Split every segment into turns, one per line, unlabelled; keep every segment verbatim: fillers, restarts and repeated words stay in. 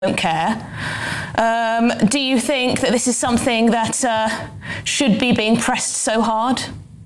don't care. Um, do you think that this is something that uh, should be being pressed so hard?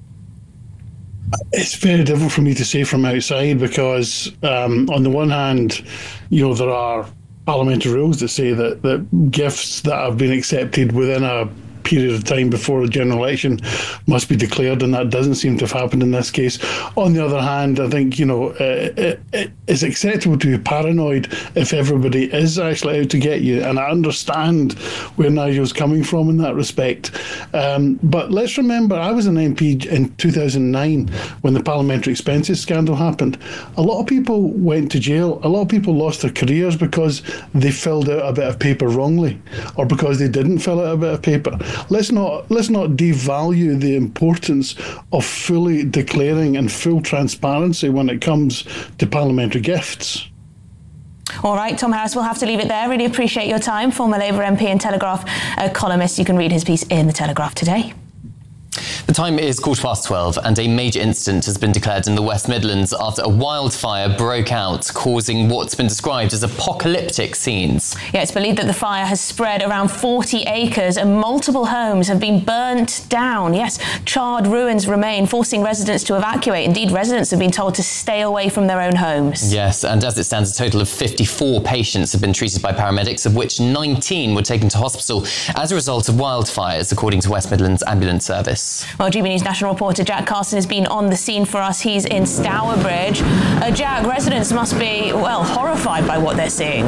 It's very difficult for me to say from outside because, um, on the one hand, you know, there are parliamentary rules that say that, that gifts that have been accepted within a period of time before a general election must be declared, and that doesn't seem to have happened in this case. On the other hand, I think, you know, uh, it, it, it's acceptable to be paranoid if everybody is actually out to get you, and I understand where Nigel's coming from in that respect. Um, but let's remember, I was an M P in two thousand nine when the parliamentary expenses scandal happened. A lot of people went to jail. A lot of people lost their careers because they filled out a bit of paper wrongly, or because they didn't fill out a bit of paper. Let's not let's not devalue the importance of fully declaring and full transparency when it comes to parliamentary gifts.
All right, Tom Harris, we'll have to leave it there. Really appreciate your time. Former Labour M P and Telegraph uh, columnist. You can read his piece in the Telegraph today.
The time is quarter past twelve and a major incident has been declared in the West Midlands after a wildfire broke out, causing what's been described as apocalyptic scenes.
Yeah, it's believed that the fire has spread around forty acres and multiple homes have been burnt down. Yes, charred ruins remain, forcing residents to evacuate. Indeed, residents have been told to stay away from their own homes.
Yes, and as it stands, a total of fifty-four patients have been treated by paramedics, of which nineteen were taken to hospital as a result of wildfires, according to West Midlands Ambulance Service.
Well, G B News national reporter Jack Carson has been on the scene for us. He's in Stourbridge. Uh, Jack, residents must be, well, horrified by what they're seeing.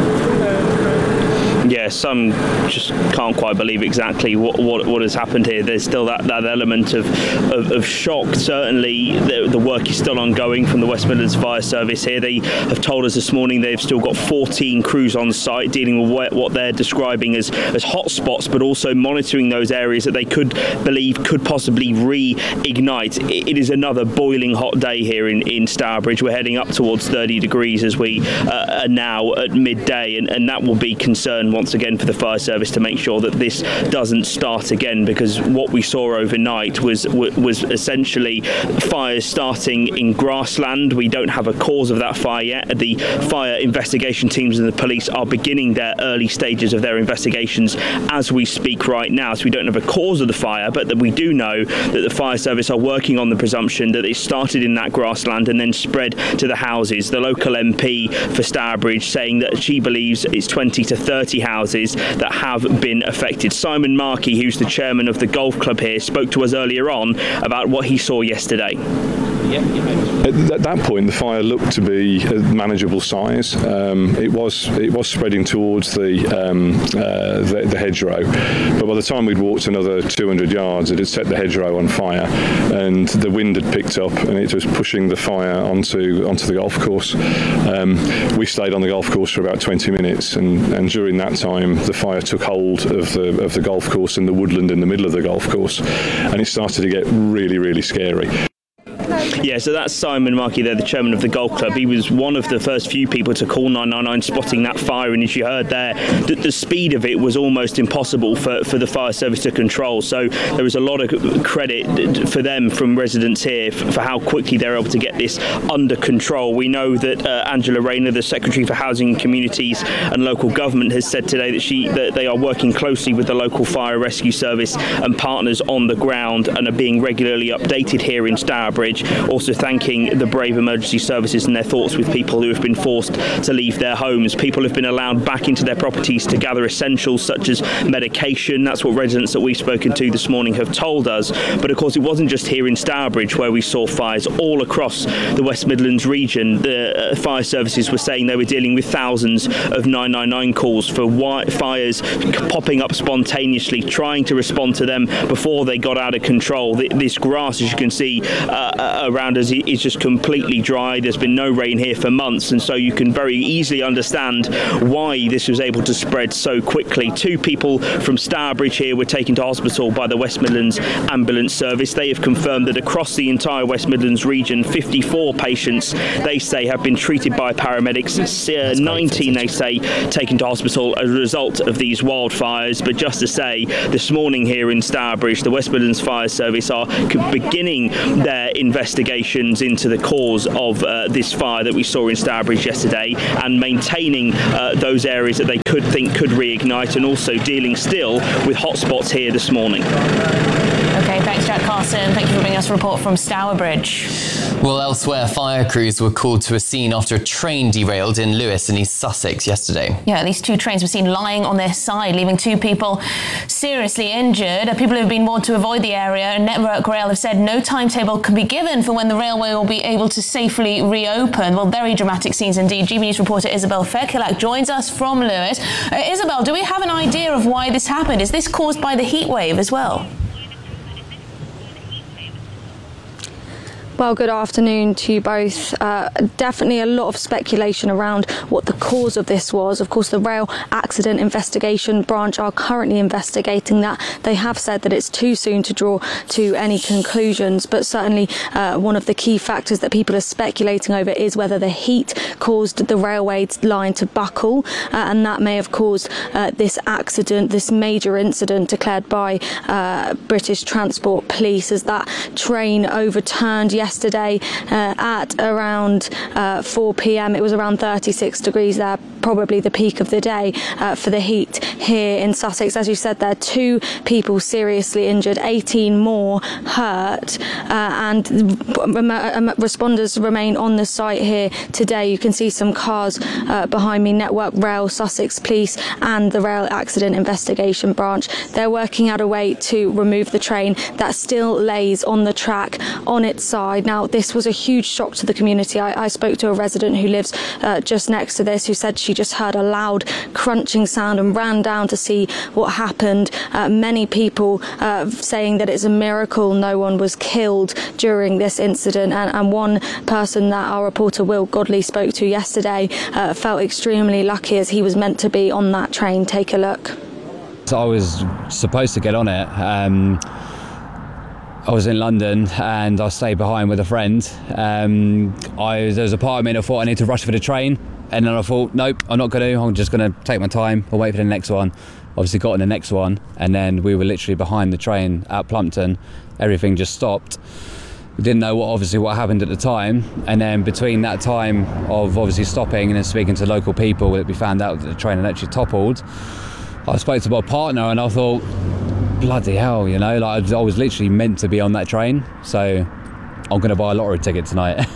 Yeah, some just can't quite believe exactly what what, what has happened here. There's still that, that element of, of, of shock. Certainly, the, the work is still ongoing from the West Midlands Fire Service here. They have told us this morning they've still got fourteen crews on site dealing with what, what they're describing as, as hotspots, but also monitoring those areas that they could believe could possibly reignite. It, it is another boiling hot day here in, in Stourbridge. We're heading up towards thirty degrees as we uh, are now at midday, and, and that will be concern once again for the fire service to make sure that this doesn't start again, because what we saw overnight was was essentially fires starting in grassland. We don't have a cause of that fire yet. The fire investigation teams and the police are beginning their early stages of their investigations as we speak right now, so we don't have a cause of the fire, but that we do know that the fire service are working on the presumption that it started in that grassland and then spread to the houses. The local M P for Stourbridge saying that she believes it's twenty to thirty houses that have been affected. Simon Markey, who's the chairman of the golf club here, spoke to us earlier on about what he saw yesterday.
At that point, the fire looked to be a manageable size. Um, it was it was spreading towards the, um, uh, the the hedgerow, but by the time we'd walked another two hundred yards, it had set the hedgerow on fire, and the wind had picked up, and it was pushing the fire onto onto the golf course. Um, we stayed on the golf course for about twenty minutes, and, and during that time, the fire took hold of the of the golf course and the woodland in the middle of the golf course, and it started to get really, really scary.
Yeah, so that's Simon Markey there, the chairman of the golf club. He was one of the first few people to call nine nine nine spotting that fire, and as you heard there, the, the speed of it was almost impossible for, for the fire service to control. So there was a lot of credit for them from residents here for, for how quickly they're able to get this under control. We know that uh, Angela Rayner, the Secretary for Housing and Communities and Local Government, has said today that she that they are working closely with the local fire rescue service and partners on the ground and are being regularly updated here in Stourbridge. Also thanking the brave emergency services and their thoughts with people who have been forced to leave their homes. People have been allowed back into their properties to gather essentials such as medication. That's what residents that we've spoken to this morning have told us. But of course, it wasn't just here in Stourbridge where we saw fires. All across the West Midlands region, the uh, fire services were saying they were dealing with thousands of nine nine nine calls for wi- fires popping up spontaneously, trying to respond to them before they got out of control. This grass, as you can see uh, around us, is just completely dry. There's been no rain here for months, and so you can very easily understand why this was able to spread so quickly. Two people from Stourbridge here were taken to hospital by the West Midlands Ambulance Service. They have confirmed that across the entire West Midlands region, fifty-four patients, they say, have been treated by paramedics. Uh, nineteen, they say, taken to hospital as a result of these wildfires. But just to say, this morning here in Stourbridge, the West Midlands Fire Service are beginning their investigations into the cause of uh, uh, this fire that we saw in Stourbridge yesterday, and maintaining uh, those areas that they could think could reignite, and also dealing still with hotspots here this morning.
OK, thanks, Jack Carson. Thank you for bringing us a report from Stourbridge.
Well, elsewhere, fire crews were called to a scene after a train derailed in Lewes in East Sussex yesterday.
Yeah, at least two trains were seen lying on their side, leaving two people seriously injured. People have been warned to avoid the area, and Network Rail have said no timetable can be given for when the railway will be able to safely reopen. Well, very dramatic scenes indeed. G B News reporter Isabel Fekilak joins us from Lewes. Uh, Isabel, do we have an idea of why this happened? Is this caused by the heat wave as well?
Well, good afternoon to you both. Uh, definitely a lot of speculation around what the cause of this was. Of course, the Rail Accident Investigation Branch are currently investigating that. They have said that it's too soon to draw to any conclusions, but certainly uh, one of the key factors that people are speculating over is whether the heat caused the railway line to buckle, uh, and that may have caused uh, this accident, this major incident declared by uh, British Transport Police, as that train overturned yesterday. Yesterday uh, at around uh, four p m. It was around thirty-six degrees there, probably the peak of the day uh, for the heat here in Sussex. As you said, there are two people seriously injured, eighteen more hurt, uh, and responders remain on the site here today. You can see some cars uh, behind me, Network Rail, Sussex Police and the Rail Accident Investigation Branch. They're working out a way to remove the train that still lays on the track on its side. Now, this was a huge shock to the community. I, I spoke to a resident who lives uh, just next to this, who said she just heard a loud crunching sound and ran down to see what happened. Uh, many people uh, saying that it's a miracle no one was killed during this incident, and, and one person that our reporter Will Godley spoke to yesterday uh, felt extremely lucky, as he was meant to be on that train. Take a look.
So I was supposed to get on it. Um, I was in London and I stayed behind with a friend. Um, I, there was a part of me that thought I need to rush for the train, and then I thought, nope, I'm not going to. I'm just going to take my time. I'll wait for the next one. Obviously got on the next one, and then we were literally behind the train at Plumpton. Everything just stopped. We didn't know what obviously what happened at the time, and then between that time of obviously stopping and then speaking to local people, we found out that the train had actually toppled. I spoke to my partner and I thought, bloody hell, you know, like I was literally meant to be on that train, so I'm going to buy a lottery ticket tonight.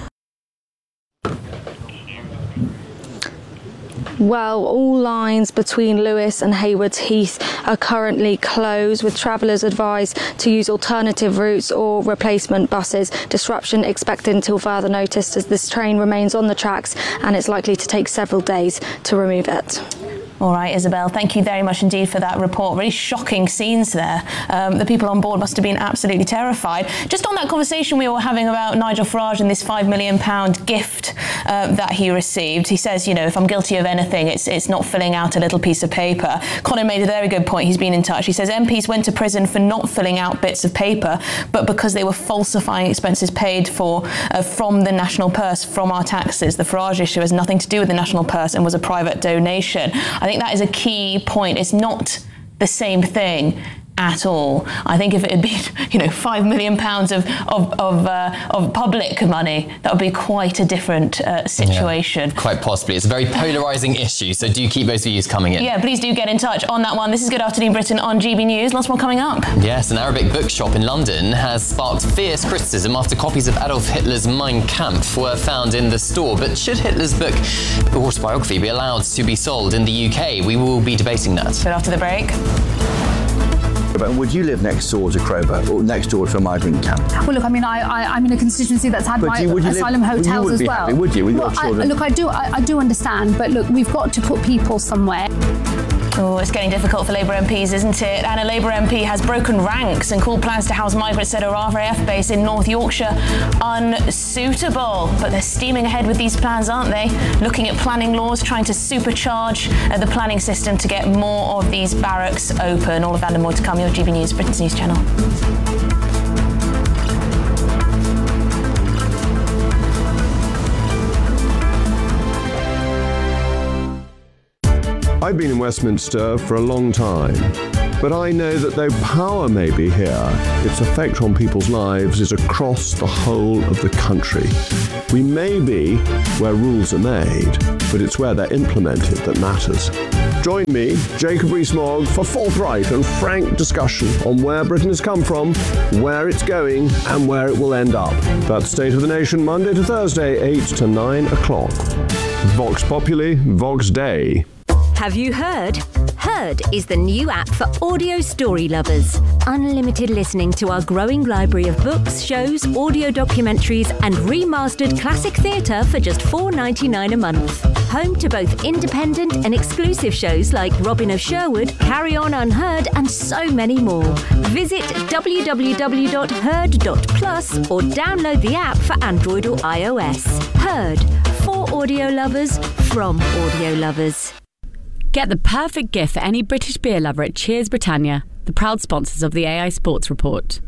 Well, all lines between Lewes and Haywards Heath are currently closed, with travellers advised to use alternative routes or replacement buses. Disruption expected until further notice, as this train remains on the tracks and it's likely to take several days to remove it.
All right, Isabel, thank you very much indeed for that report. Really shocking scenes there. Um, the people on board must have been absolutely terrified. Just on that conversation we were having about Nigel Farage and this five million pound gift uh, that he received, he says, you know, if I'm guilty of anything, it's it's not filling out a little piece of paper. Colin made a very good point. He's been in touch. He says M Ps went to prison for not filling out bits of paper, but because they were falsifying expenses paid for uh, from the national purse, from our taxes. The Farage issue has nothing to do with the national purse and was a private donation. I I think that is a key point. It's not the same thing at all. I think if it had been, you know, five million pounds of of of, uh, of public money, that would be quite a different uh, situation.
Yeah, quite possibly. It's a very polarising issue, so do keep those views coming in.
Yeah, please do get in touch on that one. This is Good Afternoon Britain on G B News. Lots more coming up.
Yes, an Arabic bookshop in London has sparked fierce criticism after copies of Adolf Hitler's Mein Kampf were found in the store. But should Hitler's book, autobiography, be allowed to be sold in the U K? We will be debating that.
But after the break.
Would you live next door to Crowber or next door to a migrant camp?
Well, look, I mean, I, I, I'm in a constituency that's had
but
my
you,
asylum
live,
hotels
you
as
be
well.
Happy, would you? With
well,
your children?
I, look, I do, I, I do understand, but look, we've got to put people somewhere.
Oh, it's getting difficult for Labour M Ps, isn't it? And a Labour M P has broken ranks and called plans to house migrants at a R A F base in North Yorkshire unsuitable. But they're steaming ahead with these plans, aren't they? Looking at planning laws, trying to supercharge uh, the planning system to get more of these barracks open. All of that and more to come. Your G B News, Britain's News Channel.
I've been in Westminster for a long time, but I know that though power may be here, its effect on people's lives is across the whole of the country. We may be where rules are made, but it's where they're implemented that matters. Join me, Jacob Rees-Mogg, for forthright and frank discussion on where Britain has come from, where it's going, and where it will end up. That's State of the Nation, Monday to Thursday, eight to nine o'clock. Vox Populi, Vox Dei.
Have you heard? Heard is the new app for audio story lovers. Unlimited listening to our growing library of books, shows, audio documentaries and remastered classic theatre for just four dollars ninety-nine a month. Home to both independent and exclusive shows like Robin of Sherwood, Carry On Unheard and so many more. Visit w w w dot heard dot plus or download the app for Android or iOS. Heard, for audio lovers, from audio lovers.
Get the perfect gift for any British beer lover at Cheers Britannia, the proud sponsors of the A I Sports Report.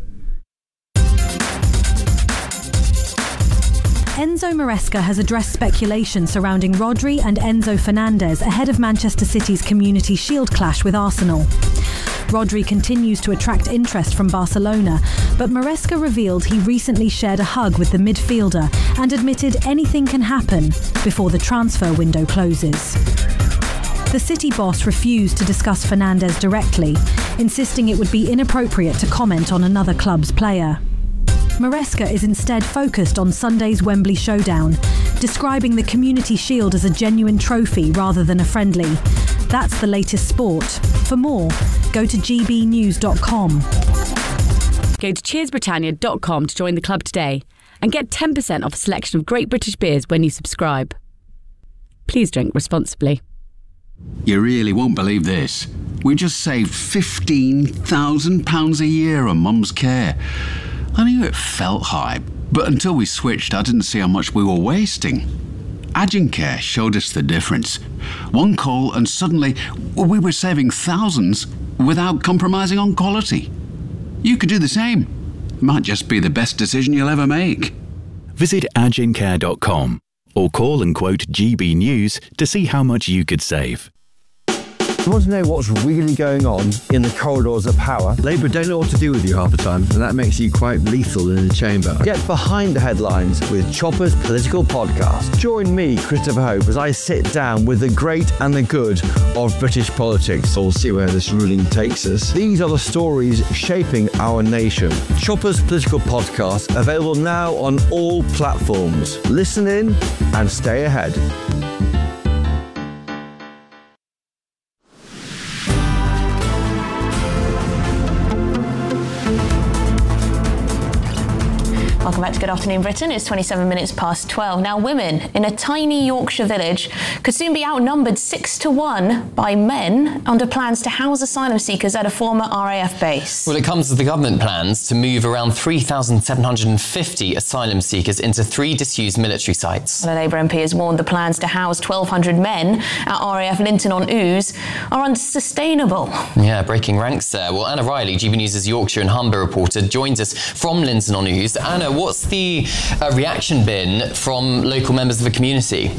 Enzo Maresca has addressed speculation surrounding Rodri and Enzo Fernandez ahead of Manchester City's Community Shield clash with Arsenal. Rodri continues to attract interest from Barcelona, but Maresca revealed he recently shared a hug with the midfielder and admitted anything can happen before the transfer window closes. The City boss refused to discuss Fernandez directly, insisting it would be inappropriate to comment on another club's player. Maresca is instead focused on Sunday's Wembley showdown, describing the Community Shield as a genuine trophy rather than a friendly. That's the latest sport. For more, go to g b news dot com.
Go to cheers britannia dot com to join the club today and get ten percent off a selection of great British beers when you subscribe. Please drink responsibly.
You really won't believe this. We just saved fifteen thousand pounds a year on Mum's care. I knew it felt high, but until we switched, I didn't see how much we were wasting. Agincare showed us the difference. One call and suddenly we were saving thousands without compromising on quality. You could do the same. Might just be the best decision you'll ever make.
Visit agincare dot com or call and quote G B News to see how much you could save.
You want to know what's really going on in the corridors of power? Labour don't know what to do with you half the time, and that makes you quite lethal in the chamber. Get behind the headlines with Chopper's Political Podcast. Join me, Christopher Hope, as I sit down with the great and the good of British politics. We'll see where this ruling takes us. These are the stories shaping our nation. Chopper's Political Podcast, available now on all platforms. Listen in and stay ahead.
Welcome back to Good Afternoon Britain. It's twenty-seven minutes past twelve. Now, women in a tiny Yorkshire village could soon be outnumbered six to one by men under plans to house asylum seekers at a former R A F base.
Well, it comes with the government plans to move around three thousand seven hundred fifty asylum seekers into three disused military sites.
Well, a Labour M P has warned the plans to house twelve hundred men at R A F Linton on Ouse are unsustainable.
Yeah, breaking ranks there. Well, Anna Riley, G B News' Yorkshire and Humber reporter, joins us from Linton on Ouse. Anna, what's the uh, reaction been from local members of the community?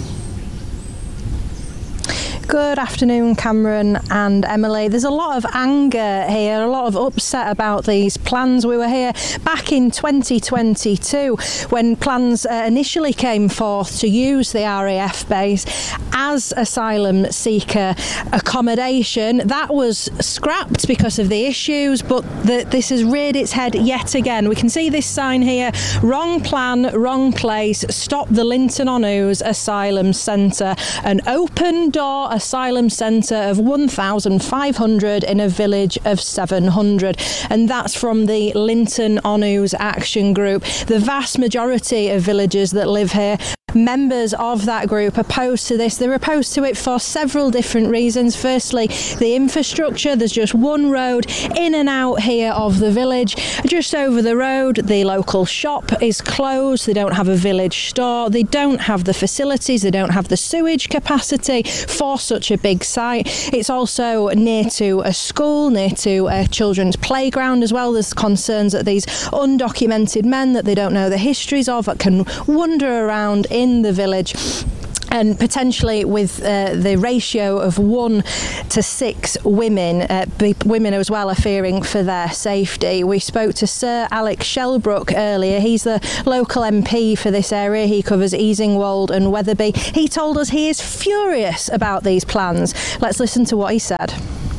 Good afternoon, Cameron and Emily. There's a lot of anger here, a lot of upset about these plans. We were here back in twenty twenty-two when plans uh, initially came forth to use the R A F base as asylum seeker accommodation. That was scrapped because of the issues, but the, this has reared its head yet again. We can see this sign here: wrong plan, wrong place, stop the Linton on Ouse Asylum Centre, an open door asylum centre of one thousand five hundred in a village of seven hundred, and that's from the Linton on Ouse Action Group. The vast majority of villagers that live here, members of that group, opposed to this. They're opposed to it for several different reasons. Firstly, the infrastructure. There's just one road in and out here of the village. Just over the road, the local shop is closed. They don't have a village store. They don't have the facilities. They don't have the sewage capacity for such a big site. It's also near to a school, near to a children's playground as well. There's concerns that these undocumented men that they don't know the histories of can wander around in the village. and potentially with uh, the ratio of one to six women, uh, women as well are fearing for their safety. We spoke to Sir Alex Shelbrooke earlier. He's the local M P for this area. He covers Easingwold and Wetherby. He told us he is furious about these plans. Let's listen to what he said.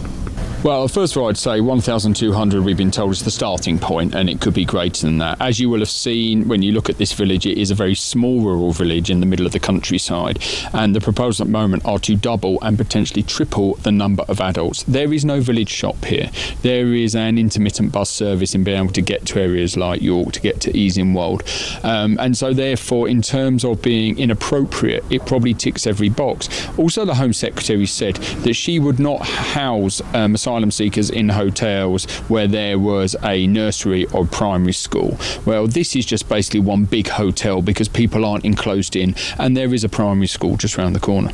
Well, first of all, I'd say one thousand two hundred we've been told is the starting point, and it could be greater than that. As you will have seen when you look at this village, it is a very small rural village in the middle of the countryside, and the proposals at the moment are to double and potentially triple the number of adults. There is no village shop here. There is an intermittent bus service in being able to get to areas like York, to get to Easingwold. Um, and so therefore, in terms of being inappropriate, it probably ticks every box. Also, the Home Secretary said that she would not house um, asylum seekers in hotels where there was a nursery or primary school. Well, this is just basically one big hotel because people aren't enclosed in, and there is a primary school just around the corner.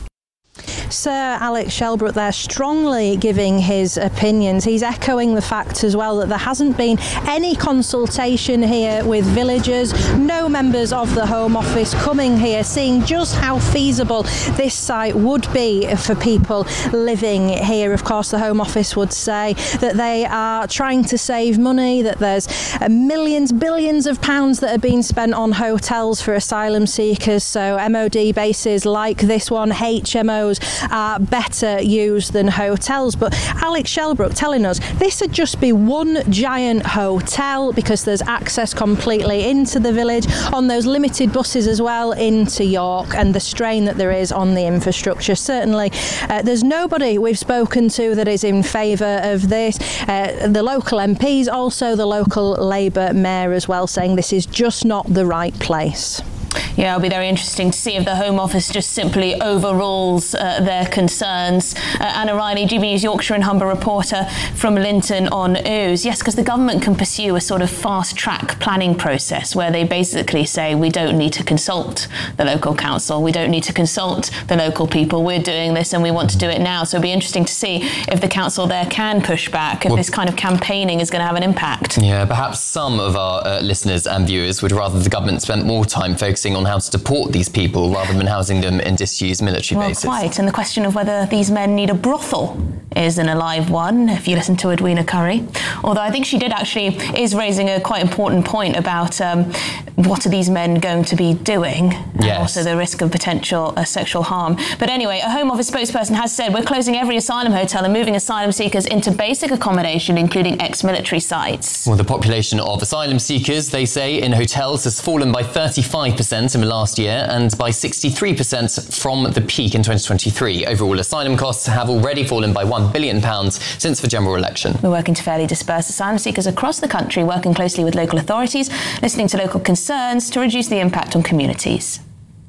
Sir Alex Shelbrooke there strongly giving his opinions. He's echoing the fact as well that there hasn't been any consultation here with villagers, no members of the Home Office coming here, seeing just how feasible this site would be for people living here. Of course, the Home Office would say that they are trying to save money, that there's millions, billions of pounds that are being spent on hotels for asylum seekers, so M O D bases like this one, H M Os, are better used than hotels. But Alex Shelbrooke telling us this would just be one giant hotel because there's access completely into the village on those limited buses as well into York, and the strain that there is on the infrastructure. Certainly uh, there's nobody we've spoken to that is in favour of this. Uh, the local M Ps, also the local Labour mayor as well, saying this is just not the right place.
Yeah, it'll be very interesting to see if the Home Office just simply overrules uh, their concerns. Uh, Anna Riley, G B News Yorkshire and Humber reporter from Linton on Ouse. Yes, because the government can pursue a sort of fast-track planning process where they basically say we don't need to consult the local council, we don't need to consult the local people, we're doing this and we want to do it now. So it'll be interesting to see if the council there can push back, if well, this kind of campaigning is going to have an impact.
Yeah, perhaps some of our uh, listeners and viewers would rather the government spent more time focusing on how to deport these people rather than housing them in disused military
well,
bases.
Quite, and the question of whether these men need a brothel is an alive one, if you listen to Edwina Curry. Although I think she did actually, is raising a quite important point about um, what are these men going to be doing, and
yes.
also the risk of potential uh, sexual harm. But anyway, a Home Office spokesperson has said we're closing every asylum hotel and moving asylum seekers into basic accommodation, including ex-military sites.
Well, the population of asylum seekers, they say, in hotels has fallen by thirty-five percent in the last year and by sixty-three percent from the peak in twenty twenty-three. Overall asylum costs have already fallen by one billion pounds since the general election.
We're working to fairly disperse asylum seekers across the country, working closely with local authorities, listening to local concerns to reduce the impact on communities.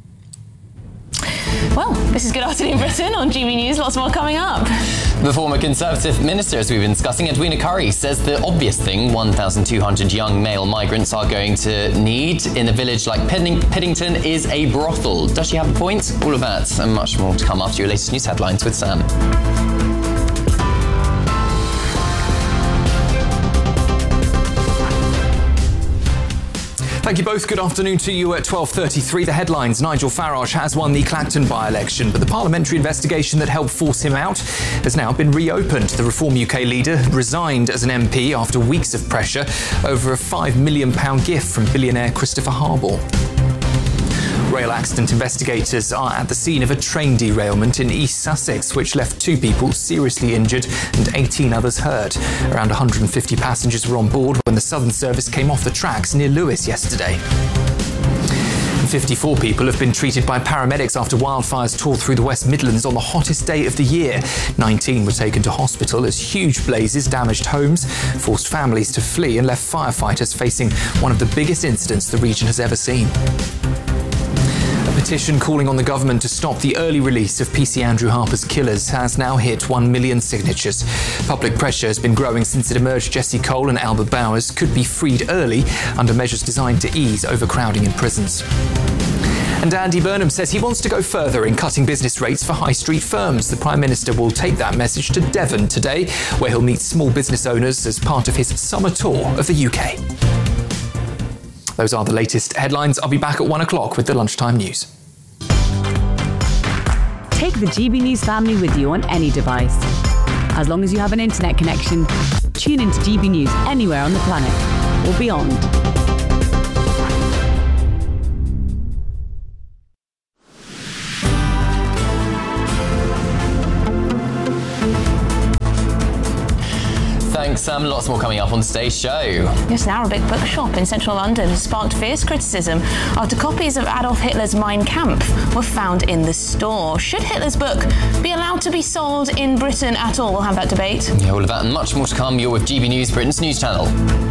Well, this is Good Afternoon Britain on G B News. Lots more coming up.
The former Conservative minister, as we've been discussing, Edwina Curry, says the obvious thing one thousand two hundred young male migrants are going to need in a village like Pidding- Piddington is a brothel. Does she have a point? All of that and much more to come after your latest news headlines with Sam.
Thank you both. Good afternoon to you at twelve thirty-three. The headlines: Nigel Farage has won the Clacton by-election, but the parliamentary investigation that helped force him out has now been reopened. The Reform U K leader resigned as an M P after weeks of pressure over a five million pounds gift from billionaire Christopher Harbaugh. Rail accident investigators are at the scene of a train derailment in East Sussex, which left two people seriously injured and eighteen others hurt. Around one hundred fifty passengers were on board when the Southern service came off the tracks near Lewes yesterday. fifty-four people have been treated by paramedics after wildfires tore through the West Midlands on the hottest day of the year. nineteen were taken to hospital as huge blazes damaged homes, forced families to flee and left firefighters facing one of the biggest incidents the region has ever seen. A petition calling on the government to stop the early release of P C Andrew Harper's killers has now hit one million signatures. Public pressure has been growing since it emerged Jesse Cole and Albert Bowers could be freed early under measures designed to ease overcrowding in prisons. And Andy Burnham says he wants to go further in cutting business rates for high street firms. The Prime Minister will take that message to Devon today, where he'll meet small business owners as part of his summer tour of the U K. Those are the latest headlines. I'll be back at one o'clock with the lunchtime news.
Take the G B News family with you on any device. As long as you have an internet connection, tune into G B News anywhere on the planet or beyond.
Thanks, Sam. Lots more coming up on today's show.
Yes, an Arabic bookshop in central London has sparked fierce criticism after copies of Adolf Hitler's Mein Kampf were found in the store. Should Hitler's book be allowed to be sold in Britain at all? We'll have that debate.
Yeah, all of that and much more to come. You're with G B News, Britain's news channel.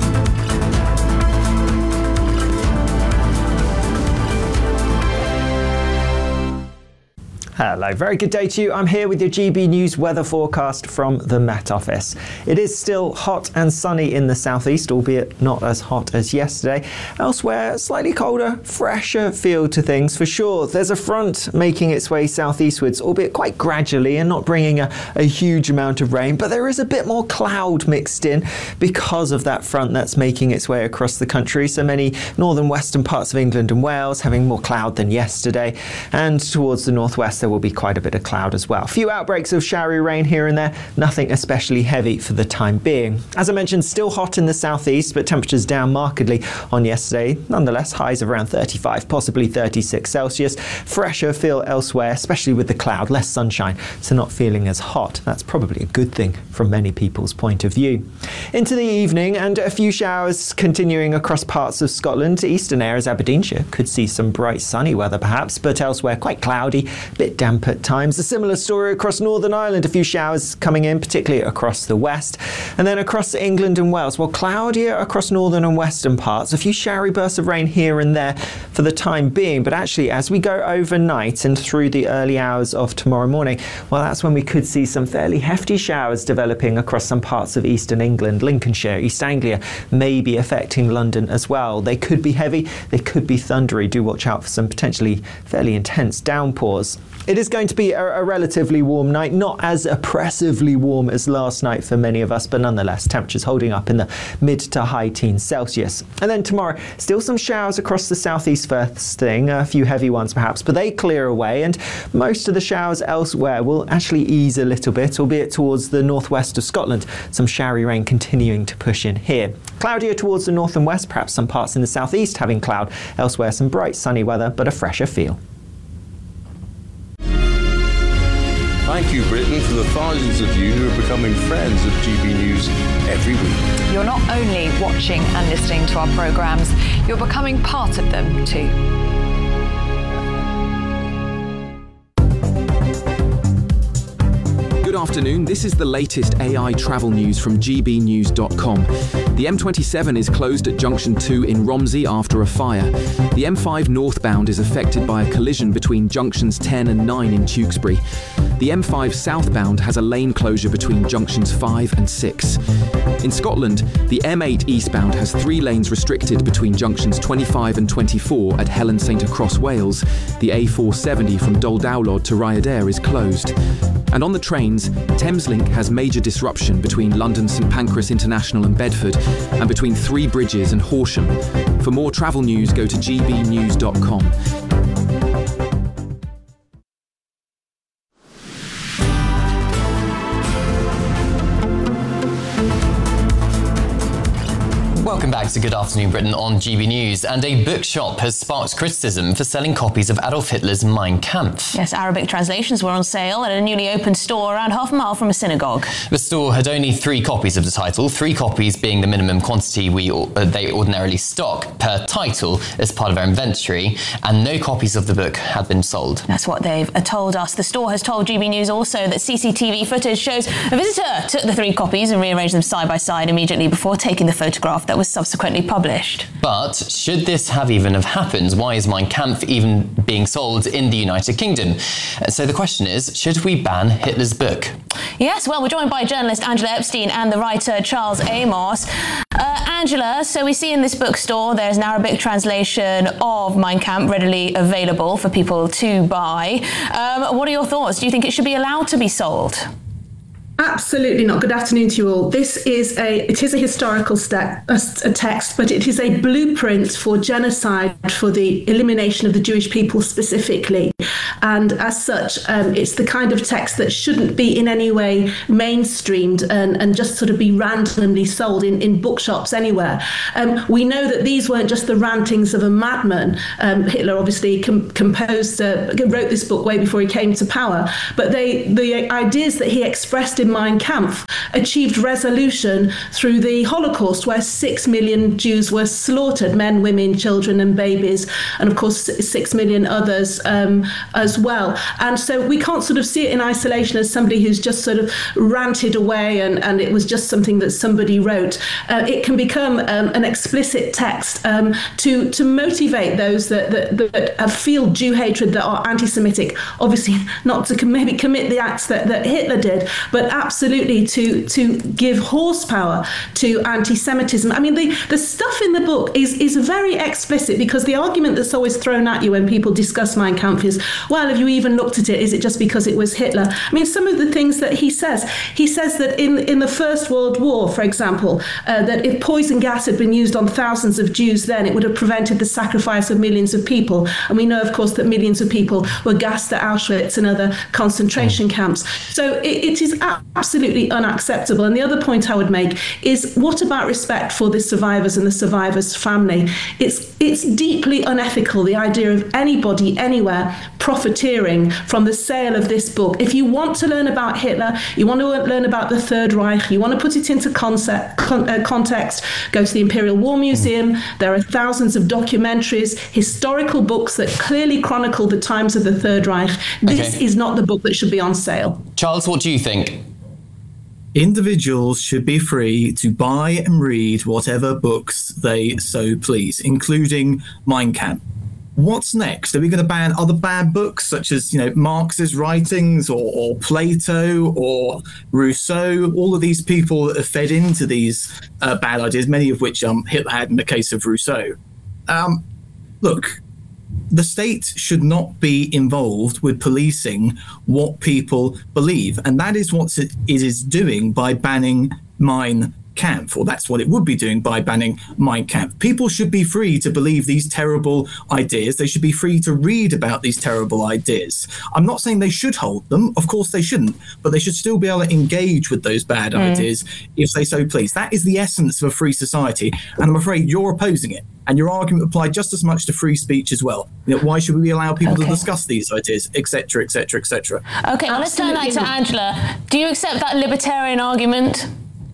Hello, very good day to you. I'm here with your G B News weather forecast from the Met Office. It is still hot and sunny in the southeast, albeit not as hot as yesterday. Elsewhere, slightly colder, fresher feel to things for sure. There's a front making its way southeastwards, albeit quite gradually and not bringing a, a huge amount of rain, but there is a bit more cloud mixed in because of that front that's making its way across the country. So many northern western parts of England and Wales having more cloud than yesterday, and towards the northwest there will be quite a bit of cloud as well. A few outbreaks of showery rain here and there, nothing especially heavy for the time being. As I mentioned, still hot in the southeast, but temperatures down markedly on yesterday. Nonetheless, highs of around thirty-five, possibly thirty-six Celsius. Fresher feel elsewhere, especially with the cloud, less sunshine, so not feeling as hot. That's probably a good thing from many people's point of view. Into the evening, and a few showers continuing across parts of Scotland. Eastern areas, Aberdeenshire, could see some bright sunny weather perhaps, but elsewhere quite cloudy, a bit damp at times. A similar story across Northern Ireland, a few showers coming in, particularly across the west. And then across England and Wales, well, cloudier across northern and western parts, a few showery bursts of rain here and there for the time being. But actually, as we go overnight and through the early hours of tomorrow morning, well, that's when we could see some fairly hefty showers developing across some parts of eastern England, Lincolnshire, East Anglia, maybe affecting London as well. They could be heavy, they could be thundery. Do watch out for some potentially fairly intense downpours. It is going to be a, a relatively warm night, not as oppressively warm as last night for many of us, but nonetheless, temperatures holding up in the mid to high teens Celsius. And then tomorrow, still some showers across the southeast first thing, a few heavy ones perhaps, but they clear away, and most of the showers elsewhere will actually ease a little bit, albeit towards the northwest of Scotland. Some showery rain continuing to push in here. Cloudier towards the north and west, perhaps some parts in the southeast having cloud. Elsewhere, some bright sunny weather, but a fresher feel.
Thank you, Britain, for the thousands of you who are becoming friends of G B News every week.
You're not only watching and listening to our programmes, you're becoming part of them too.
Good afternoon, this is the latest A I travel news from G B news dot com. The M twenty-seven is closed at Junction two in Romsey after a fire. The M five northbound is affected by a collision between junctions ten and nine in Tewkesbury. The M five southbound has a lane closure between junctions five and six. In Scotland, the M eight eastbound has three lanes restricted between junctions twenty-five and twenty-four at Helen Saint Across, Wales. The A four seventy from Doldowlod to Ryadair is closed. And on the trains, Thameslink has major disruption between London St Pancras International and Bedford, and between Three Bridges and Horsham. For more travel news, go to G B news dot com.
Welcome back to Good Afternoon Britain on G B News. And a bookshop has sparked criticism for selling copies of Adolf Hitler's Mein Kampf.
Yes, Arabic translations were on sale at a newly opened store around half a mile from a synagogue.
The store had only three copies of the title, three copies being the minimum quantity we uh, they ordinarily stock per title as part of our inventory, and no copies of the book had been sold.
That's what they've uh, told us. The store has told G B News also that C C T V footage shows a visitor took the three copies and rearranged them side by side immediately before taking the photograph that was subsequently published.
But should this have even have happened, why is Mein Kampf even being sold in the United Kingdom? So the question is, should we ban Hitler's book?
Yes, well, we're joined by journalist Angela Epstein and the writer Charles Amos. Uh, Angela, so we see in this bookstore there's an Arabic translation of Mein Kampf readily available for people to buy. Um, what are your thoughts? Do you think it should be allowed to be sold?
Absolutely not. Good afternoon to you all. This is a, it is a historical st- a, a text, but it is a blueprint for genocide, for the elimination of the Jewish people specifically. and as such, um, it's the kind of text that shouldn't be in any way mainstreamed and, and just sort of be randomly sold in, in bookshops anywhere. Um, we know that these weren't just the rantings of a madman. Um, Hitler obviously com- composed, uh, wrote this book way before he came to power, but they, the ideas that he expressed in Mein Kampf achieved resolution through the Holocaust, where six million Jews were slaughtered, men, women, children and babies, and of course six million others um, as well. And so we can't sort of see it in isolation as somebody who's just sort of ranted away and, and it was just something that somebody wrote. Uh, it can become um, an explicit text um, to, to motivate those that, that, that feel Jew hatred, that are anti-Semitic, obviously not to com- maybe commit the acts that, that Hitler did, but absolutely to, to give horsepower to anti-Semitism. I mean, the, the stuff in the book is, is very explicit, because the argument that's always thrown at you when people discuss Mein Kampf is, well, have you even looked at it? Is it just because it was Hitler? I mean, some of the things that he says, he says that in, in the First World War, for example, uh, that if poison gas had been used on thousands of Jews then, it would have prevented the sacrifice of millions of people. And we know, of course, that millions of people were gassed at Auschwitz and other concentration camps. So it, it is absolutely unacceptable. And the other point I would make is, what about respect for the survivors and the survivors' family? It's, it's deeply unethical, the idea of anybody, anywhere, profiteering from the sale of this book. If you want to learn about Hitler, you want to learn about the Third Reich, you want to put it into concept, con, uh, context, go to the Imperial War Museum. There are thousands of documentaries, historical books that clearly chronicle the times of the Third Reich. This
Okay.
is not the book that should be on sale.
Charles, what do you think?
Individuals should be free to buy and read whatever books they so please, including Mein Kampf. What's next? Are we going to ban other bad books, such as, you know, Marx's writings, or, or Plato or Rousseau? All of these people that have fed into these uh, bad ideas, many of which um, Hitler had in the case of Rousseau. Um, look, the state should not be involved with policing what people believe, and that is what it is doing by banning Mein Kampf, or that's what it would be doing by banning Mein Kampf. People should be free to believe these terrible ideas. They should be free to read about these terrible ideas. I'm not saying they should hold them. Of course they shouldn't, but they should still be able to engage with those bad mm. ideas if they so please. That is the essence of a free society, and I'm afraid you're opposing it. And your argument applied just as much to free speech as well. You know, why should we allow people okay. to discuss these ideas, et cetera, et cetera, et cetera?
Okay, well, let's turn that to Angela. Do you accept that libertarian argument?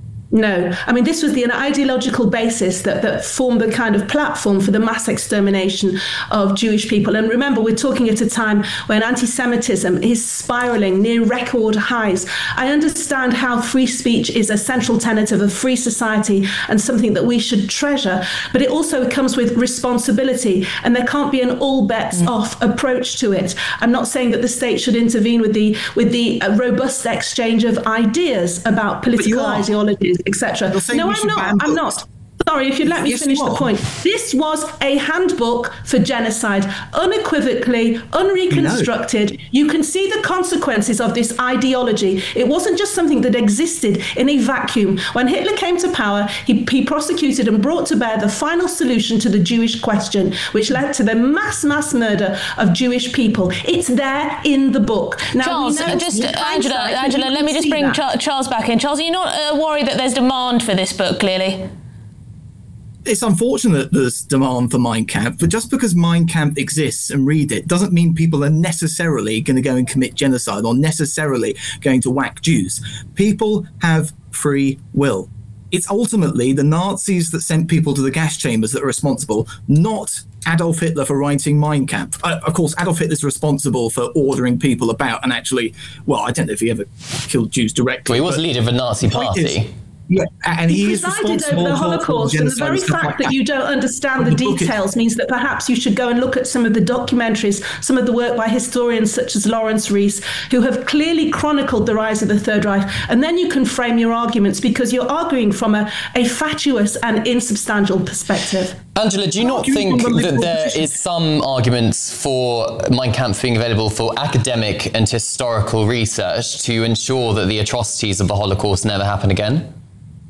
No. I mean, this was the an ideological basis that, that formed the kind of platform for the mass extermination of Jewish people. And remember, we're talking at a time when anti-Semitism is spiraling near record highs. I understand how free speech is a central tenet of a free society and something that we should treasure, but it also comes with responsibility, and there can't be an all bets mm. off approach to it. I'm not saying that the state should intervene with the with the uh, robust exchange of ideas about political ideologies, et cetera. No, I'm not. I'm not. Sorry, if you'd let me yes, finish the point. This was a handbook for genocide, unequivocally, unreconstructed. No. You can see the consequences of this ideology. It wasn't just something that existed in a vacuum. When Hitler came to power, he, he prosecuted and brought to bear the final solution to the Jewish question, which led to the mass, mass murder of Jewish people. It's there in the book. Now,
Charles,
we know
just Angela, Angela, let me just bring Ch- Charles back in. Charles, are you not uh, worried that there's demand for this book, clearly?
It's unfortunate there's demand for Mein Kampf, but just because Mein Kampf exists and read it doesn't mean people are necessarily going to go and commit genocide or necessarily going to whack Jews. People have free will. It's ultimately the Nazis that sent people to the gas chambers that are responsible, not Adolf Hitler for writing Mein Kampf. Uh, of course, Adolf Hitler's responsible for ordering people about and actually, well, I don't know if he ever killed Jews directly.
Well, he was leader of a Nazi party.
Yeah, and
he,
he
presided over the Holocaust, and the very fact like that, that you don't understand the, the details means that perhaps you should go and look at some of the documentaries, some of the work by historians such as Lawrence Rees, who have clearly chronicled the rise of the Third Reich, and then you can frame your arguments, because you're arguing from a, a fatuous and insubstantial perspective.
Angela, do you not think that there is some arguments for Mein Kampf being available for academic and historical research to ensure that the atrocities of the Holocaust never happen again?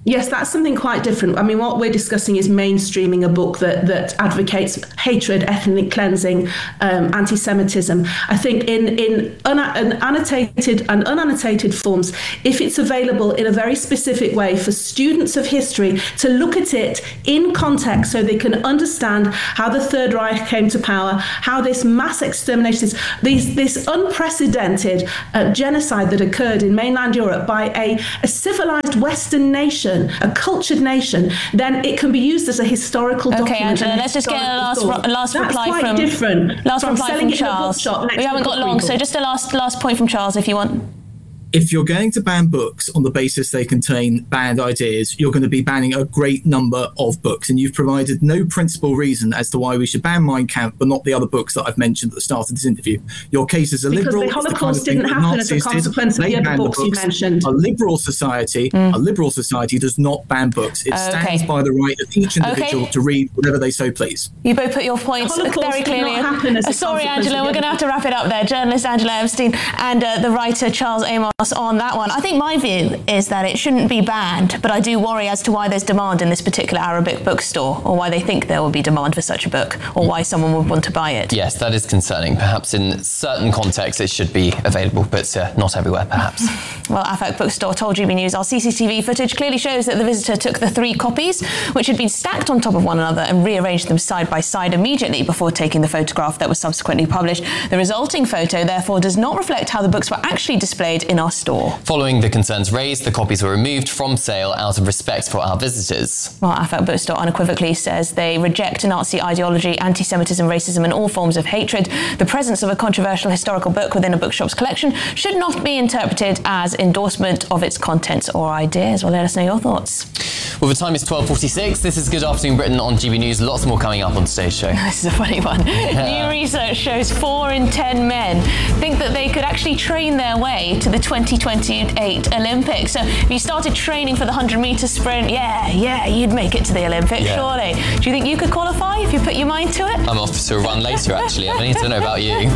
Yes, that's something quite different. I mean, what we're discussing is mainstreaming a book that that advocates hatred, ethnic cleansing, um, anti-Semitism. I think in in un- annotated and unannotated forms, if it's available in a very specific way for students of history to look at it in context, so they can understand how the Third Reich came to power, how this mass extermination, these this unprecedented uh, genocide that occurred in mainland Europe by a, a civilized Western nation, a cultured nation, then it can be used as a historical
okay,
document.
Okay, Angela, let's just get a last, ro- last
That's
reply
quite
from
different
last
from
reply
selling
from
it in a
Charles.
bookshop next
We
to
haven't
the
got
book
long,
people.
so just a last last point from Charles, if you want.
If you're going to ban books on the basis they contain banned ideas, you're going to be banning a great number of books. And you've provided no principal reason as to why we should ban Mein Kampf, but not the other books that I've mentioned at the start of this interview. Your case is a
Because
liberal.
the
it's
Holocaust
kind of thing
didn't
that
happen as a
Nazis did.
consequence of
They
the other
banned
books you mentioned.
A liberal society,
Mm.
a liberal society does not ban books. It
Okay.
stands by the right of each individual
Okay.
to read whatever they so please.
You both put your points
Holocaust
very
did
clearly.
not happen as a
Uh, Sorry,
consequence
Angela,
of
we're
the
going to have to wrap it up there. Journalist Angela Epstein and uh, the writer Charles Amos on that one. I think my view is that it shouldn't be banned, but I do worry as to why there's demand in this particular Arabic bookstore, or why they think there will be demand for such a book, or why someone would want to buy it.
Yes, that is concerning. Perhaps in certain contexts it should be available, but uh, not everywhere, perhaps.
Well, Afak Bookstore told G B News our C C T V footage clearly shows that the visitor took the three copies, which had been stacked on top of one another, and rearranged them side by side immediately before taking the photograph that was subsequently published. The resulting photo, therefore, does not reflect how the books were actually displayed in our store.
Following the concerns raised, the copies were removed from sale out of respect for our visitors.
Well, Afak Bookstore unequivocally says they reject Nazi ideology, anti-Semitism, racism and all forms of hatred. The presence of a controversial historical book within a bookshop's collection should not be interpreted as endorsement of its contents or ideas. Well, let us know your thoughts.
Well, the time is twelve forty-six. This is Good Afternoon Britain on G B News. Lots more coming up on today's show.
This is a funny one. New research shows four in ten men think that they could actually train their way to the twenty twenty-eight Olympics. So if you started training for the one hundred metre sprint, yeah, yeah, you'd make it to the Olympics,
Yeah.
surely. Do you think you could qualify if you put your mind to it?
I'm off to a run later, actually. I need to know about you.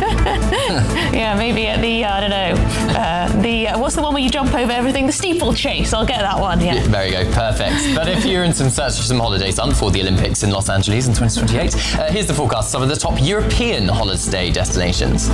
Yeah, maybe at the, uh, I don't know, uh, the, uh, what's the one where you jump over everything? The steeplechase. I'll get that one, yeah.
There you go, perfect. But if you're in some search for some holiday sun for the Olympics in Los Angeles in twenty twenty-eight, uh, here's the forecast of some of the top European holiday destinations.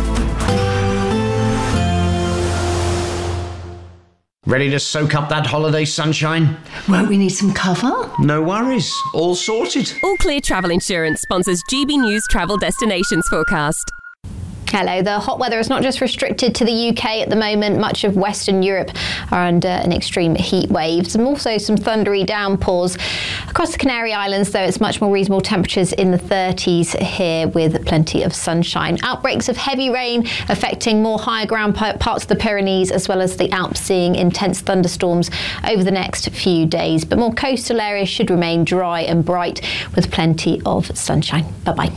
Ready to soak up that holiday sunshine?
Won't we need some cover?
No worries, all sorted.
All Clear Travel Insurance sponsors G B News Travel Destinations Forecast.
Hello. The hot weather is not just restricted to the U K at the moment. Much of Western Europe are under an extreme heat wave. And also some thundery downpours. Across the Canary Islands, though, it's much more reasonable temperatures in the thirties here with plenty of sunshine. Outbreaks of heavy rain affecting more higher ground parts of the Pyrenees as well as the Alps, seeing intense thunderstorms over the next few days. But more coastal areas should remain dry and bright with plenty of sunshine. Bye-bye.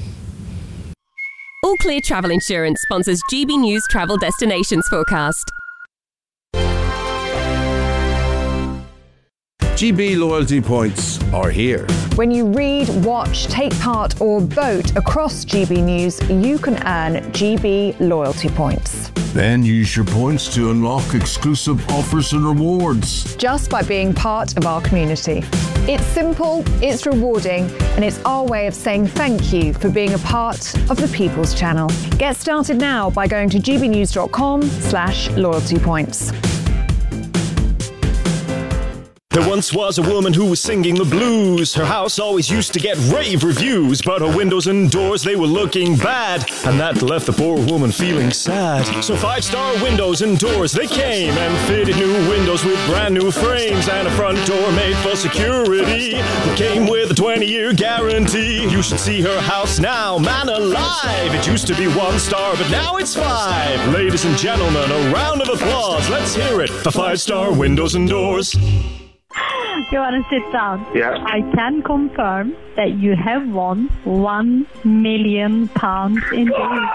All Clear Travel Insurance sponsors G B News Travel Destinations Forecast.
G B loyalty points are here.
When you read, watch, take part or vote across G B News, you can earn G B loyalty points.
Then use your points to unlock exclusive offers and rewards.
Just by being part of our community. It's simple, it's rewarding, and it's our way of saying thank you for being a part of the People's Channel. Get started now by going to gbnews.com slash loyalty points.
There once was a woman who was singing the blues. Her house always used to get rave reviews, but her windows and doors, they were looking bad, and that left the poor woman feeling sad. So Five Star Windows and Doors, they came and fitted new windows with brand new frames and a front door made for security that came with a twenty-year guarantee. You should see her house now, man alive. It used to be one star, but now it's five. Ladies and gentlemen, a round of applause. Let's hear it for Five Star Windows and Doors.
You want to sit down?
Yeah.
I can confirm that you have won one million pounds in dollars.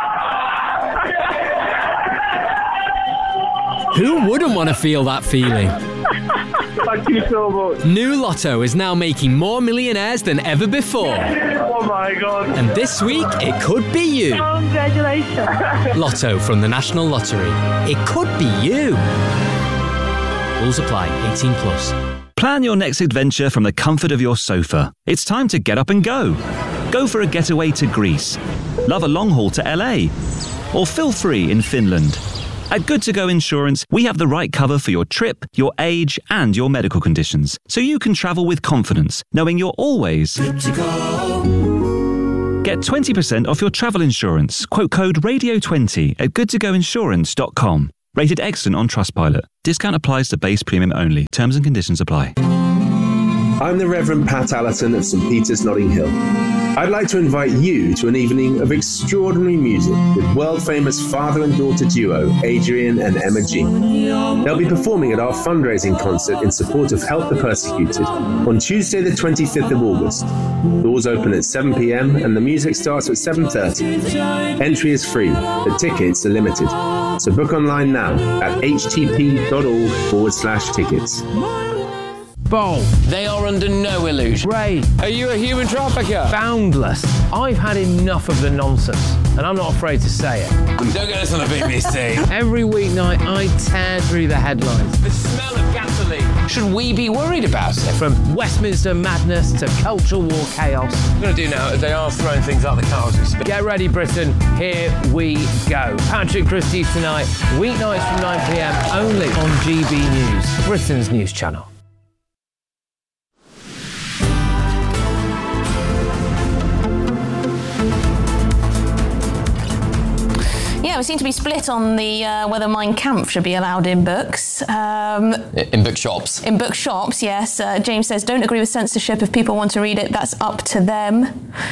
Who wouldn't want to feel that feeling?
Thank you so much.
New Lotto is now making more millionaires than ever before.
Oh my God.
And this week, it could be you.
Congratulations.
Lotto from the National Lottery. It could be you. Rules apply. eighteen plus.
Plan your next adventure from the comfort of your sofa. It's time to get up and go. Go for a getaway to Greece. Love a long haul to L A. Or feel free in Finland. At Good To Go Insurance, we have the right cover for your trip, your age, and your medical conditions, so you can travel with confidence, knowing you're always good to go. Get twenty percent off your travel insurance. Quote code radio twenty at good to go insurance dot com. Rated excellent on Trustpilot. Discount applies to base premium only. Terms and conditions apply.
I'm the Reverend Pat Allerton of St Peter's, Notting Hill. I'd like to invite you to an evening of extraordinary music with world-famous father and daughter duo Adrian and Emma G. They'll be performing at our fundraising concert in support of Help the Persecuted on Tuesday the twenty-fifth of August. Doors open at seven p.m. and the music starts at seven thirty. Entry is free, but tickets are limited. So book online now at htp.org forward slash tickets.
Bold. They are under no illusion. Ray. Are you a human trafficker? Boundless. I've had enough of the nonsense, and I'm not afraid to say it.
Don't get this on the B B C.
Every weeknight, I tear through the headlines. The smell of gasoline. Should we be worried about it? From Westminster madness to cultural war chaos. What I'm going to do now is they are throwing things out the car as we speak. Get ready, Britain. Here we go. Patrick Christie's tonight, weeknights from nine p.m. only on G B News, Britain's news channel.
Yeah, we seem to be split on the uh, whether Mein Kampf should be allowed in books. Um,
in bookshops.
In bookshops, yes. Uh, James says, don't agree with censorship. If people want to read it, that's up to them.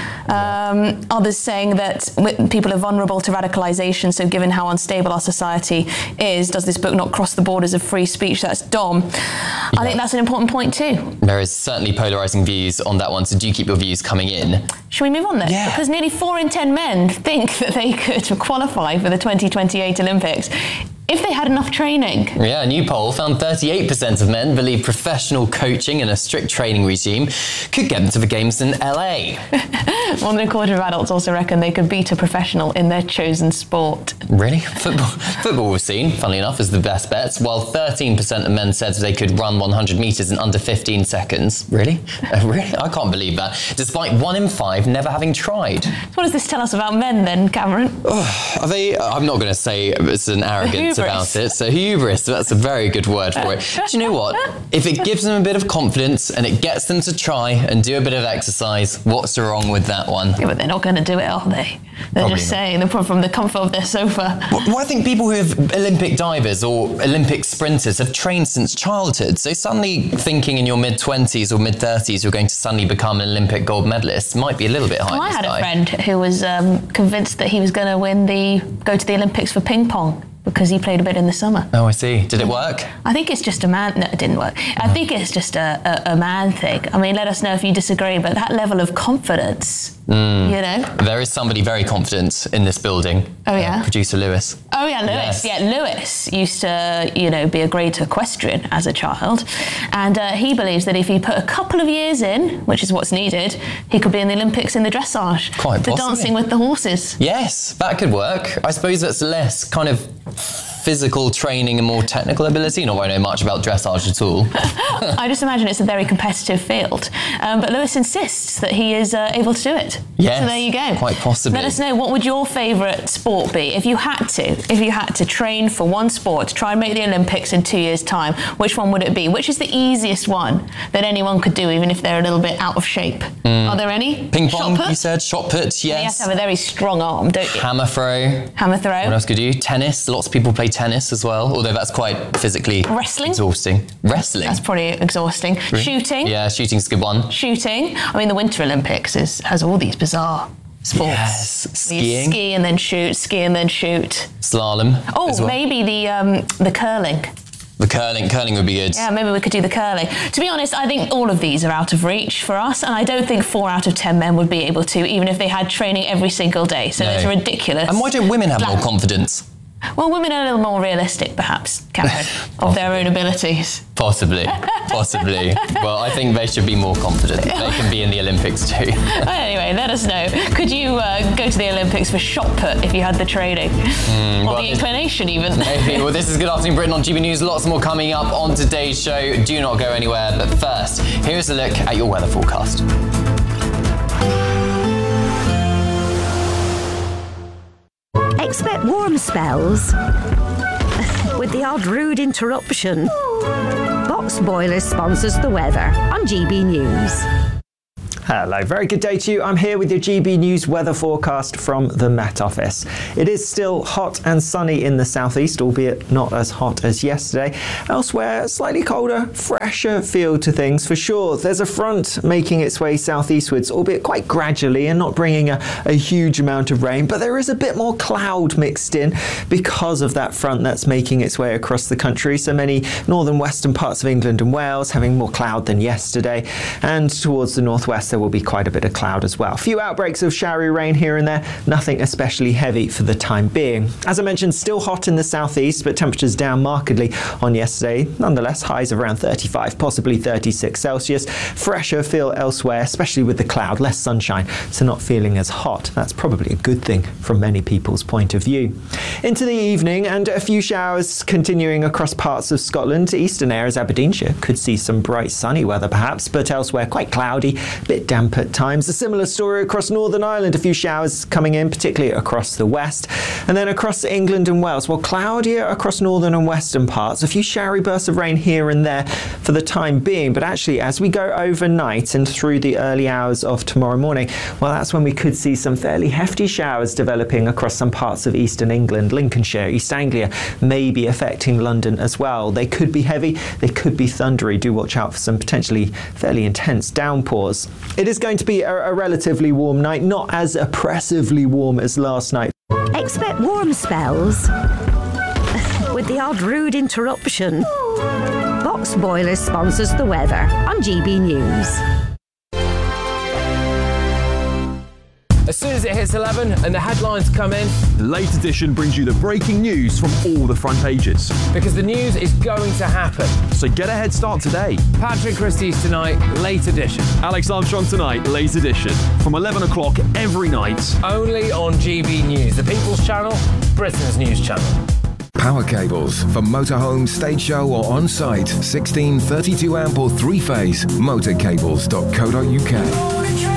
Um, others saying that people are vulnerable to radicalisation, so given how unstable our society is, does this book not cross the borders of free speech? That's Dom. Yeah. I think that's an important point too.
There is certainly polarising views on that one, so do keep your views coming in.
Should we move on then?
Yeah.
Because nearly four in ten men think that they could qualify for the twenty twenty-eight Olympics if they had enough training.
Yeah, a new poll found thirty-eight percent of men believe professional coaching and a strict training regime could get them to the games in L A.
More than a quarter of adults also reckon they could beat a professional in their chosen sport.
Really? Football, football was seen, funnily enough, as the best bets, while thirteen percent of men said they could run one hundred metres in under fifteen seconds. Really? Uh, really? I can't believe that. Despite one in five never having tried.
So what does this tell us about men then, Cameron?
Oh, are they? I'm not going to say it's an arrogance about it. So hubris, that's a very good word for it. Do you know what? If it gives them a bit of confidence and it gets them to try and do a bit of exercise, what's wrong with that one?
Yeah, but they're not going to do it, are they? They're Probably just not. saying they're from the comfort of their sofa.
Well, well, I think people who have Olympic divers or Olympic sprinters have trained since childhood. So suddenly thinking in your mid-twenties or mid-thirties you're going to suddenly become an Olympic gold medalist might be a little bit high.
Well, I had a friend who was um, convinced that he was going to win the go to the Olympics for ping pong because he played a bit in the summer.
Oh, I see. Did it work?
I think it's just a man... No, it didn't work. I think it's just a, a, a man thing. I mean, let us know if you disagree, but that level of confidence, mm. you know?
There is somebody very confident in this building.
Oh, yeah?
Uh, producer Lewis.
Oh, yeah, Lewis. Yes. Yeah, Lewis used to, you know, be a great equestrian as a child. And uh, he believes that if he put a couple of years in, which is what's needed, he could be in the Olympics in the dressage.
Quite
the
possibly.
dancing with the horses.
Yes, that could work. I suppose that's less kind of physical training and more technical ability. Not very know much about dressage at all.
I just imagine it's a very competitive field. Um, but Lewis insists that he is uh, able to do it.
Yes,
so there you go.
Quite possibly.
Let us know, what would your favourite sport be? If you had to, if you had to train for one sport to try and make the Olympics in two years' time, which one would it be? Which is the easiest one that anyone could do, even if they're a little bit out of shape? Mm. Are there any?
Ping pong, you said. Shot put, yes.
Yeah, you have to have a very strong arm, don't you?
Hammer throw.
Hammer throw.
What else could you do? Tennis. Lots of people play tennis as well, although that's quite physically
Wrestling?
exhausting. Wrestling?
That's probably exhausting.
Really?
Shooting?
Yeah, shooting's a good one.
Shooting. I mean, the Winter Olympics is, has all these bizarre sports.
Yes. Skiing.
You ski and then shoot, ski and then shoot.
Slalom.
Oh,
as well.
maybe the um, the curling.
The curling, curling would be good.
Yeah, maybe we could do the curling. To be honest, I think all of these are out of reach for us, and I don't think four out of ten men would be able to, even if they had training every single day. So
No.
it's ridiculous.
And why don't women have more confidence?
Well, women are a little more realistic, perhaps, Cameron, of their own abilities.
Possibly, possibly. Well, I think they should be more confident. They can be in the Olympics too.
Well, anyway, let us know. Could you uh, go to the Olympics for shot put if you had the training? Mm, or well, the inclination, even?
Maybe. Well, this is Good Afternoon Britain on G B News. Lots more coming up on today's show. Do not go anywhere. But first, here's a look at your weather forecast.
Expect warm spells with the odd rude interruption. Box Boilers sponsors the weather on G B News.
Hello, very good day to you. I'm here with your G B News weather forecast from the Met Office. It is still hot and sunny in the southeast, albeit not as hot as yesterday. Elsewhere, slightly colder, fresher feel to things for sure. There's a front making its way southeastwards, albeit quite gradually and not bringing a, a huge amount of rain, but there is a bit more cloud mixed in because of that front that's making its way across the country. So many northern western parts of England and Wales having more cloud than yesterday, and towards the northwest there will be quite a bit of cloud as well. A few outbreaks of showery rain here and there, nothing especially heavy for the time being. As I mentioned, still hot in the southeast, but temperatures down markedly on yesterday. Nonetheless, highs of around thirty-five, possibly thirty-six Celsius. Fresher feel elsewhere, especially with the cloud, less sunshine, so not feeling as hot. That's probably a good thing from many people's point of view. Into the evening, and a few showers continuing across parts of Scotland. Eastern areas, Aberdeenshire, could see some bright sunny weather perhaps, but elsewhere quite cloudy, a bit damp at times. A similar story across Northern Ireland, a few showers coming in, particularly across the west. And then across England and Wales, well, cloudier across northern and western parts. A few showery bursts of rain here and there for the time being, but actually as we go overnight and through the early hours of tomorrow morning, well, that's when we could see some fairly hefty showers developing across some parts of eastern England, Lincolnshire, East Anglia, maybe affecting London as well. They could be heavy, they could be thundery. Do watch out for some potentially fairly intense downpours. It is going to be a, a relatively warm night, not as oppressively warm as last night.
Expect warm spells with the odd rude interruption. Box Boilers sponsors the weather on G B News.
As soon as it hits eleven and the headlines come in,
the Late Edition brings you the breaking news from all the front pages.
Because the news is going to happen.
So get a head start today.
Patrick Christie's tonight, Late Edition.
Alex Armstrong tonight, Late Edition. From eleven o'clock every night.
Only on G B News, the People's Channel, Britain's news channel.
Power cables for motorhome, stage show or on-site. sixteen, thirty-two amp or three-phase. motorcables dot co dot uk.